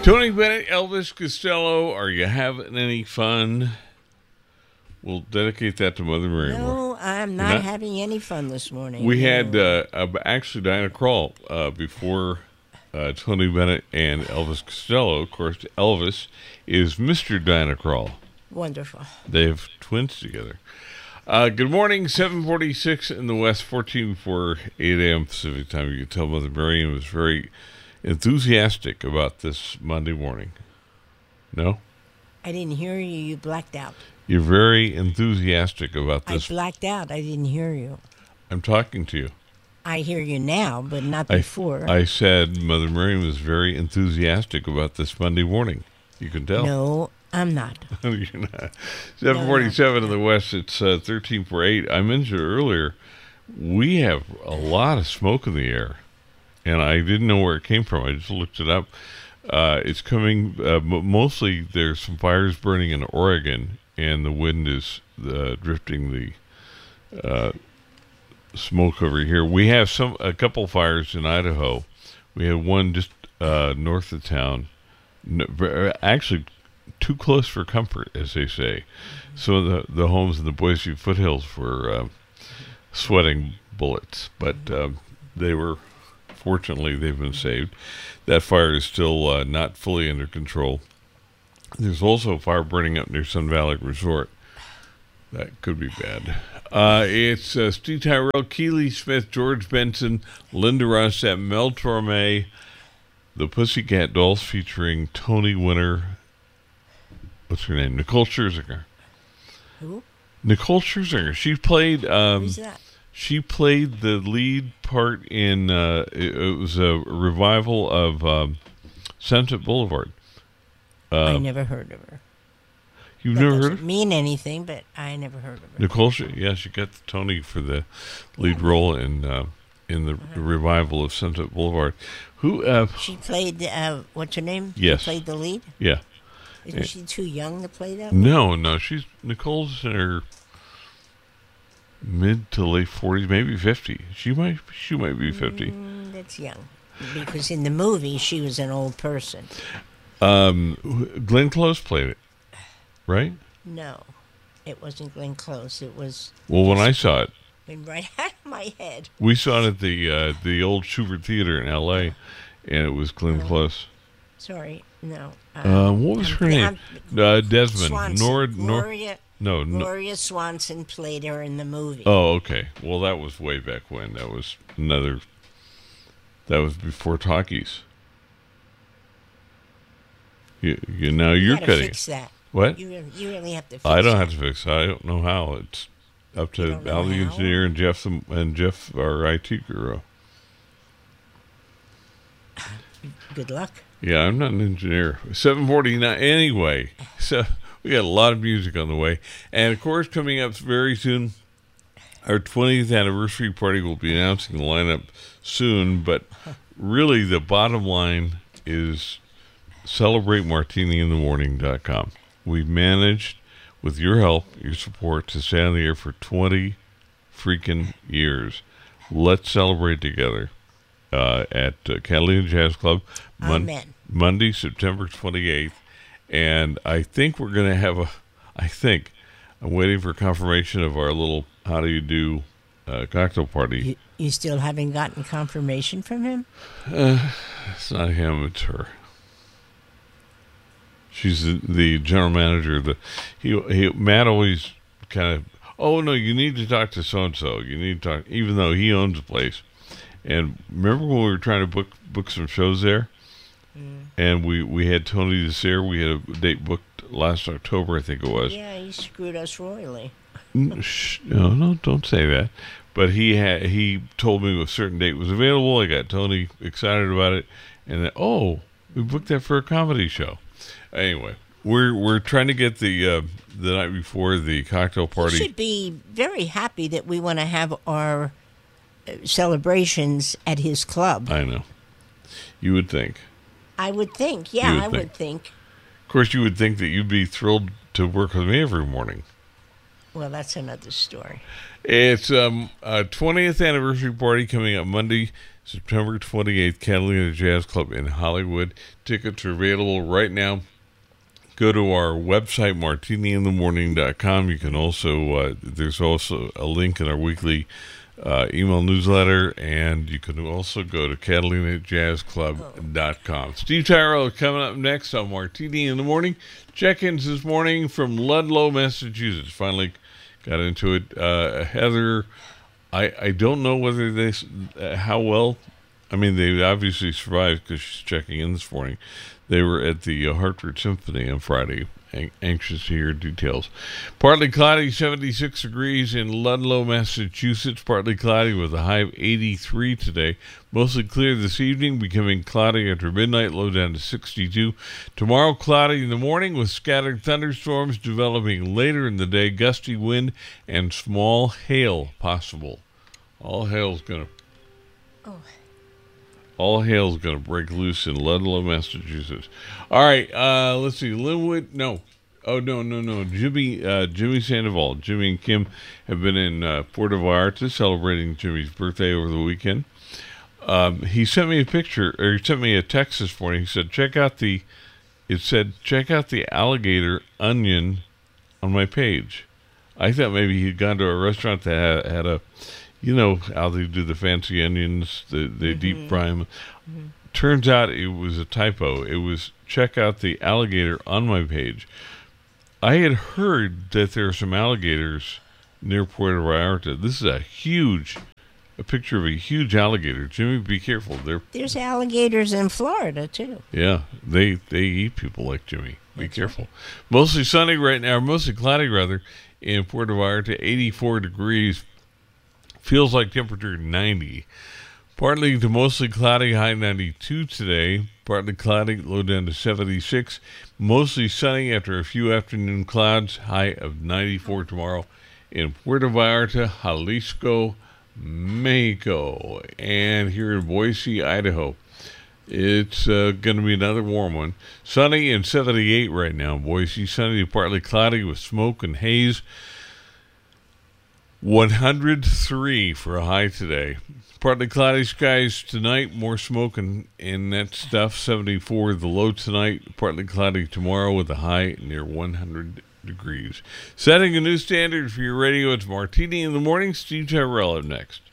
Tony Bennett, Elvis Costello, are you having any fun? We'll dedicate that to Mother Mary. No, I'm not having any fun this morning. We had actually Diana Krall before Tony Bennett and Elvis Costello. Of course, Elvis is Mr. Diana Krall. Wonderful. They have twins together. Good morning, 7:46 in the West, 14 before 8 a.m. Pacific time. You can tell Mother Mary was very enthusiastic about this Monday morning. No? I didn't hear you. You blacked out. You're very enthusiastic about this. I blacked out. I didn't hear you. I'm talking to you. I hear you now, but not before. I said Mother Mary was very enthusiastic about this Monday morning. You can tell. No, I'm not. You're not. 7:47 in the West. It's 13:48. I mentioned earlier, we have a lot of smoke in the air, and I didn't know where it came from. I just looked it up. It's coming. Mostly, there's some fires burning in Oregon, and the wind is drifting the smoke over here. We have a couple fires in Idaho. We had one just north of town. Actually, too close for comfort, as they say. So the homes in the Boise foothills were sweating bullets, but fortunately, they've been saved. That fire is still not fully under control. There's also a fire burning up near Sun Valley Resort. That could be bad. It's Steve Tyrell, Keely Smith, George Benson, Linda Rossett, Mel Torme, the Pussycat Dolls featuring Tony winner. What's her name? Nicole Scherzinger. Who? Nicole Scherzinger. She played. Who's that? She played the lead part in. It was a revival of Sunset Boulevard. I never heard of her. You've That never heard of doesn't mean anything, but I never heard of her. Nicole? She got the Tony for the lead role in the revival of Sunset Boulevard. Who? She played. What's her name? Yes. She played the lead. Yeah. Isn't she too young to play that? No. Nicole's in her mid to late 40s, maybe 50. She might be 50. That's young, because in the movie she was an old person. Glenn Close played it, right? No, it wasn't Glenn Close. It was. Well, when I saw it, went right out of my head. we saw it at the old Schubert Theater in L.A., and it was Glenn Close. Sorry, no. What was her name? Desmond. Swanson. Gloria Swanson played her in the movie. Oh, okay. Well, that was way back when. That was before talkies. Now you're cutting. Fix that. What? You really have to fix I don't that. have to fix it. I don't know how. It's up to Al the engineer and Jeff, our IT guru. Good luck. Yeah, I'm not an engineer. 7:49 anyway. So we got a lot of music on the way, and of course, coming up very soon, our 20th anniversary party. Will be announcing the lineup soon, but really, the bottom line is celebratemartiniinthemorning.com. We've managed, with your help, your support, to stay on the air for 20 freaking years. Let's celebrate together at Catalina Jazz Club. Amen. Monday, September 28th. And I think we're going to have I'm waiting for confirmation of our little how do you do cocktail party. You still haven't gotten confirmation from him? It's not him, it's her. She's the general manager. Matt always kind of, oh no, you need to talk to so and so. You need to talk, even though he owns the place. And remember when we were trying to book some shows there, and we had Tony this year. We had a date booked last October, I think it was. Yeah, he screwed us royally. No, don't say that. But he told me a certain date was available. I got Tony excited about it, and then we booked that for a comedy show. Anyway, we're trying to get the night before the cocktail party. You should be very happy that we want to have our celebrations at his club. I know. You would think. I would think. Yeah, I would think. Of course, you would think that you'd be thrilled to work with me every morning. Well, that's another story. It's a 20th anniversary party coming up Monday, September 28th, Catalina Jazz Club in Hollywood. Tickets are available right now. Go to our website, martiniinthemorning.com. You can also, there's also a link in our weekly email newsletter, and you can also go to CatalinaJazzClub.com. Steve Tyrell coming up next on Martini in the Morning. Check-ins this morning from Ludlow, Massachusetts. Finally got into it. Heather, I don't know whether they, how well, I mean, they obviously survived because she's checking in this morning. They were at the Hartford Symphony on Friday. Anxious to hear details. Partly cloudy, 76 degrees in Ludlow, Massachusetts. Partly cloudy with a high of 83 today. Mostly clear this evening, becoming cloudy after midnight, low down to 62. Tomorrow, cloudy in the morning with scattered thunderstorms developing later in the day. Gusty wind and small hail possible. All hail's going to break loose in Ludlow, Massachusetts. All right, let's see. Linwood, no. Oh, no. Jimmy Sandoval. Jimmy and Kim have been in Puerto Vallarta celebrating Jimmy's birthday over the weekend. He sent me a picture, or he sent me a text this morning. He said, check out the alligator onion on my page. I thought maybe he'd gone to a restaurant that had a, you know how they do the fancy onions, they deep fry them. Mm-hmm. Turns out it was a typo. It was check out the alligator on my page. I had heard that there are some alligators near Puerto Vallarta. This is a picture of a huge alligator. Jimmy, be careful. There's alligators in Florida, too. Yeah, they eat people like Jimmy. Be careful. Right. Mostly sunny right now, mostly cloudy rather, in Puerto Vallarta, 84 degrees. Feels like temperature 90. Partly to mostly cloudy, high 92 today. Partly cloudy, low down to 76. Mostly sunny after a few afternoon clouds, high of 94 tomorrow in Puerto Vallarta, Jalisco, Mexico. And here in Boise, Idaho, it's going to be another warm one. Sunny and 78 right now in Boise. Sunny to partly cloudy with smoke and haze. 103 for a high today. Partly cloudy skies tonight, more smoke and that stuff. 74 the low tonight. Partly cloudy tomorrow with a high near 100 degrees. Setting a new standard for your radio. It's Martini in the Morning. Steve Tyrell up next.